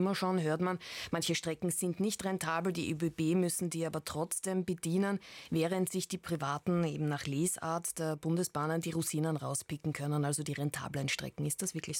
Immer schon hört man, manche Strecken sind nicht rentabel, die ÖBB müssen die aber trotzdem bedienen, während sich die Privaten eben nach Lesart der Bundesbahnen die Rosinen rauspicken können, also die rentablen Strecken. Ist das wirklich so?